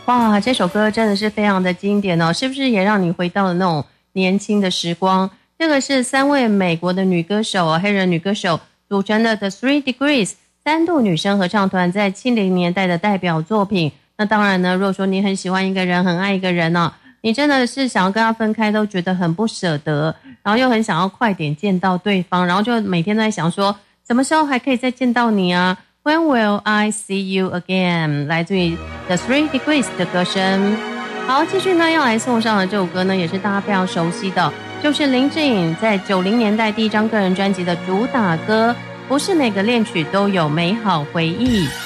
哇，这首歌真的是非常的经典哦，是不是也让你回到了那种年轻的时光？这个是3位美国的女歌手黑人女歌手组成的 The Three Degrees 3度女生合唱团在70年代的代表作品。那当然呢，如果说你很喜欢一个人，很爱一个人哦，你真的是想要跟他分开都觉得很不舍得，然后又很想要快点见到对方，然后就每天都在想说什么时候还可以再见到你啊， When will I see you again？ 来自于 The Three Degrees 的歌声。好，继续呢要来送上的这首歌呢，也是大家非常熟悉的，就是林志颖在90年代第一张个人专辑的主打歌，不是每个恋曲都有美好回忆。